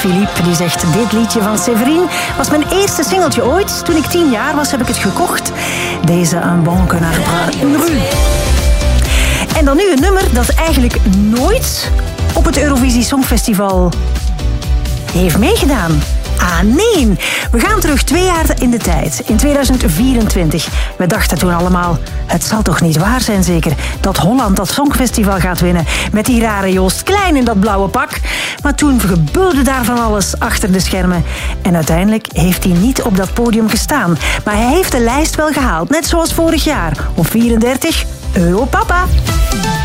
Philippe. Die zegt, dit liedje van Séverine was mijn eerste singeltje ooit. Toen ik 10 jaar was, heb ik het gekocht. Deze Un bon canard une rue. En dan nu een nummer dat eigenlijk nooit op het Eurovisie Songfestival heeft meegedaan. Ah, nee. We gaan terug 2 jaar in de tijd. In 2024. We dachten toen allemaal, het zal toch niet waar zijn zeker, dat Holland dat Songfestival gaat winnen met die rare Joost Klein in dat blauwe pak. Maar toen gebeurde daar van alles achter de schermen. En uiteindelijk heeft hij niet op dat podium gestaan. Maar hij heeft de lijst wel gehaald, net zoals vorig jaar. Op 34, Europapa.